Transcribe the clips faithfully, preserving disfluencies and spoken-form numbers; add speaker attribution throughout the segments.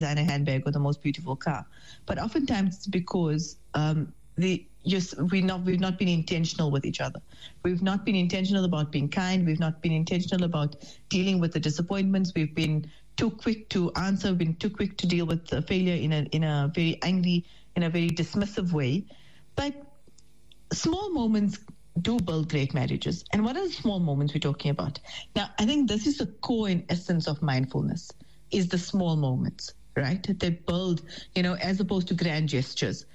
Speaker 1: designer handbag or the most beautiful car. But oftentimes it's because um, the just we not we've not been intentional with each other. We've not been intentional about being kind. We've not been intentional about dealing with the disappointments. We've been too quick to answer. We've been too quick to deal with the failure in a in a very angry, in a very dismissive way. But small moments do build great marriages. And what are the small moments we're talking about? Now, I think this is the core and essence of mindfulness, is the small moments, right? They build, you know, as opposed to grand gestures.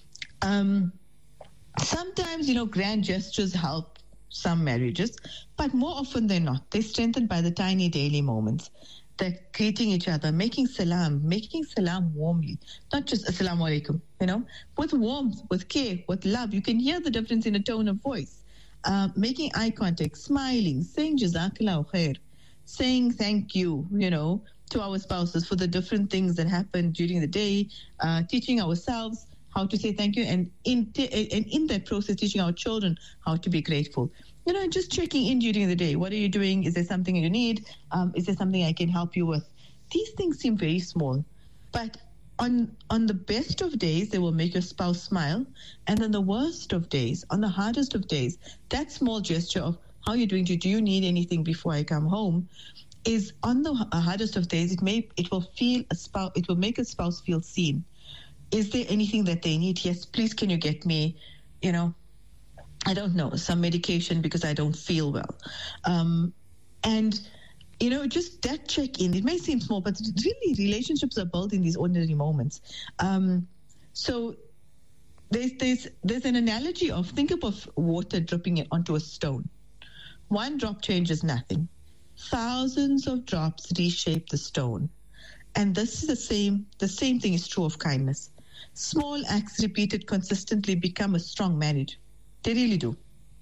Speaker 1: Um, sometimes, you know, grand gestures help some marriages, but more often than not, they're strengthened by the tiny daily moments. They're greeting each other, making salam, making salam warmly, not just assalamu alaikum, you know, with warmth, with care, with love. You can hear the difference in a tone of voice. Uh, making eye contact, smiling, saying jazakallah khair, saying thank you, you know, to our spouses for the different things that happen during the day, uh, teaching ourselves how to say thank you, and in t- and in that process, teaching our children how to be grateful. You know, just checking in during the day. What are you doing? Is there something you need? Um, is there something I can help you with? These things seem very small, but on on the best of days, they will make your spouse smile, and then the worst of days, on the hardest of days, that small gesture of how you're doing, do you need anything before I come home, is on the hardest of days. It may it will feel a spouse. It will make a spouse feel seen. Is there anything that they need? Yes, please, can you get me, you know, I don't know, some medication because I don't feel well. Um, and, you know, just that check-in, it may seem small, but really relationships are built in these ordinary moments. Um, so there's, there's, there's an analogy of, think of water dripping onto a stone. One drop changes nothing. Thousands of drops reshape the stone. And this is the same, the same thing is true of kindness. Small acts repeated consistently become a strong marriage. They really do.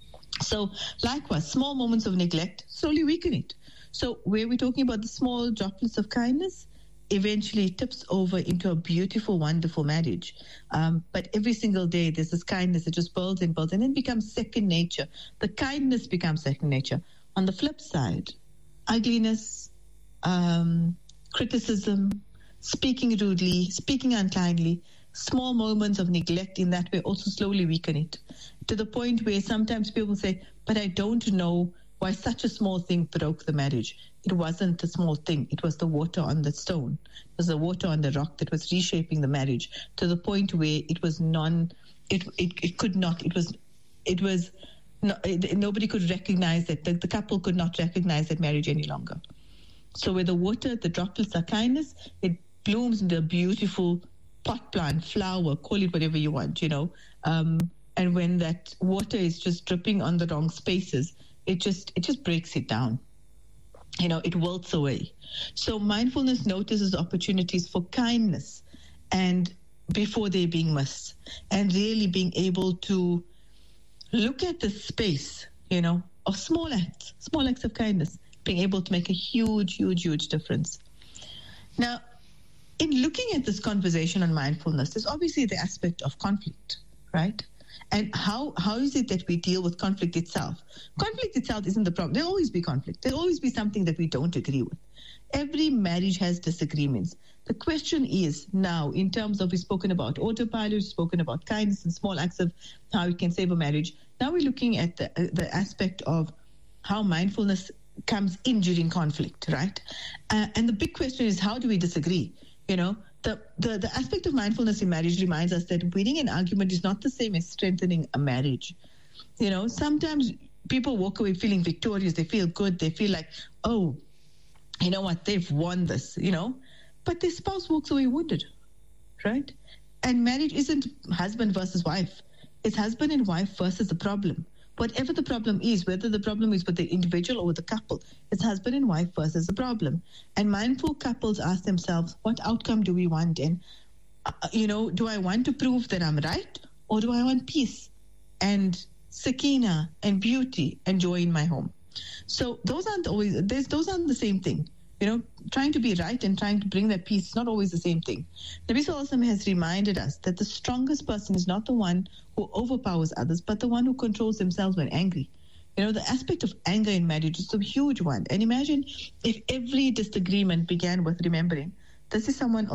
Speaker 1: So likewise, small moments of neglect slowly weaken it. So where we're talking about the small droplets of kindness, eventually tips over into a beautiful, wonderful marriage. Um, but every single day, there's this kindness that just builds and builds and then becomes second nature. The kindness becomes second nature. On the flip side, ugliness, um, criticism, speaking rudely, speaking unkindly, small moments of neglect in that way also slowly weaken it, to the point where sometimes people say, but I don't know why such a small thing broke the marriage. It wasn't a small thing. It was the water on the stone. It was the water on the rock that was reshaping the marriage, to the point where it was non, it it, it could not, it was, it was, no, it, nobody could recognize that, the, the couple could not recognize that marriage any longer. So where the water, the droplets are kindness, it blooms into a beautiful pot plant, flower, call it whatever you want, you know. Um, and when that water is just dripping on the wrong spaces, it just it just breaks it down. You know, it wilts away. So mindfulness notices opportunities for kindness and before they're being missed, and really being able to look at the space, you know, of small acts, small acts of kindness, being able to make a huge, huge, huge difference. Now, in looking at this conversation on mindfulness, there's obviously the aspect of conflict, right? And how how is it that we deal with conflict itself? Conflict itself isn't the problem. There'll always be conflict. There'll always be something that we don't agree with. Every marriage has disagreements. The question is now, in terms of, we've spoken about autopilot, we've spoken about kindness and small acts of how we can save a marriage. Now we're looking at the, the aspect of how mindfulness comes in during conflict, right? Uh, and the big question is, how do we disagree? You know, the, the, the aspect of mindfulness in marriage reminds us that winning an argument is not the same as strengthening a marriage. You know, sometimes people walk away feeling victorious. They feel good. They feel like, oh, you know what, they've won this, you know. But their spouse walks away wounded, right? And marriage isn't husband versus wife. It's husband and wife versus the problem. Whatever the problem is, whether the problem is with the individual or with the couple, it's husband and wife versus the problem. And mindful couples ask themselves, what outcome do we want? And, uh, you know, do I want to prove that I'm right? Or do I want peace and sakina and beauty and joy in my home? So those aren't always, there's, those aren't the same thing. You know, trying to be right and trying to bring that peace is not always the same thing. Nabi Sallallahu Alaihi Wasallam has reminded us that the strongest person is not the one who overpowers others, but the one who controls themselves when angry. You know, the aspect of anger in marriage is a huge one. And imagine if every disagreement began with remembering, this is someone Allah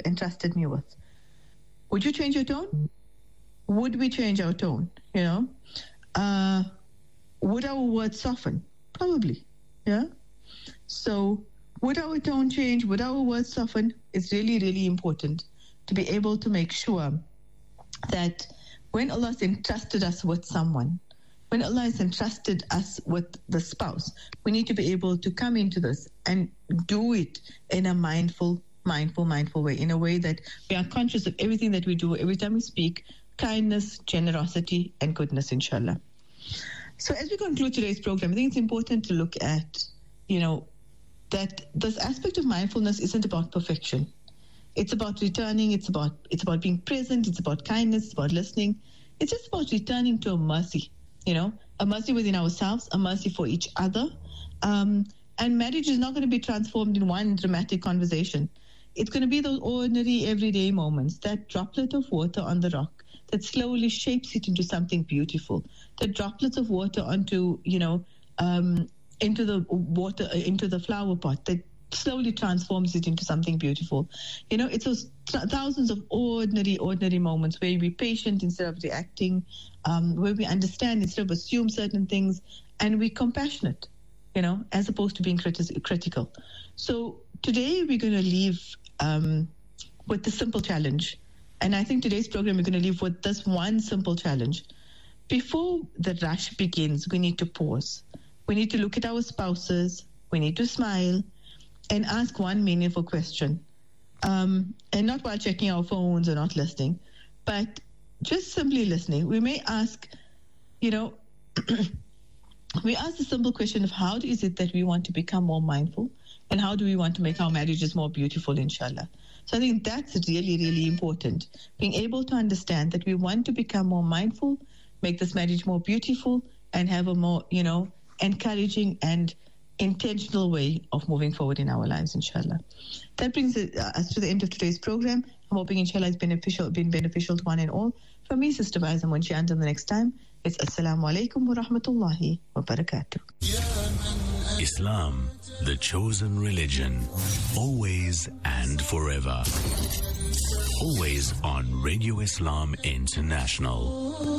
Speaker 1: entrusted me with. Would you change your tone? Would we change our tone? You know, uh, would our words soften? Probably, yeah. So, would our tone change? Would our words soften? It's really, really important to be able to make sure that when Allah has entrusted us with someone, when Allah has entrusted us with the spouse, we need to be able to come into this and do it in a mindful, mindful, mindful way, in a way that we are conscious of everything that we do, every time we speak, kindness, generosity, and goodness, inshallah. So as we conclude today's program, I think it's important to look at, you know, that this aspect of mindfulness isn't about perfection. It's about returning, it's about it's about being present, it's about kindness, it's about listening. It's just about returning to a mercy, you know, a mercy within ourselves, a mercy for each other. Um, and marriage is not going to be transformed in one dramatic conversation. It's going to be those ordinary, everyday moments, that droplet of water on the rock that slowly shapes it into something beautiful, the droplets of water onto, you know, um, into the water, into the flower pot that slowly transforms it into something beautiful. You know, it's those th- thousands of ordinary, ordinary moments where we're patient instead of reacting, um, where we understand instead of assume certain things, and we're compassionate, you know, as opposed to being criti- critical. So today we're going to leave um, with the simple challenge. And I think today's program we're going to leave with this one simple challenge. Before the rush begins, we need to pause. We need to look at our spouses. We need to smile and ask one meaningful question. Um, and not while checking our phones or not listening, but just simply listening. We may ask, you know, we ask the simple question of how is it that we want to become more mindful, and how do we want to make our marriages more beautiful, inshallah. So I think that's really, really important. Being able to understand that we want to become more mindful, make this marriage more beautiful, and have a more, you know, encouraging and intentional way of moving forward in our lives, inshallah. That brings us to the end of today's program. I'm hoping, inshallah, it's beneficial, been beneficial to one and all. For me, Sister Faiza Munshi, until the next time, it's Assalamu alaikum wa rahmatullahi wa barakatuh.
Speaker 2: Islam, the chosen religion, always and forever. Always on Radio Islam International.